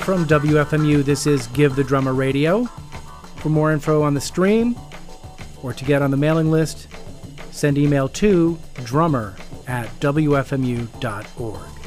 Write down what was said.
From WFMU, this is Give the Drummer Radio. For more info on the stream or to get on the mailing list, send email to drummer@wfmu.org.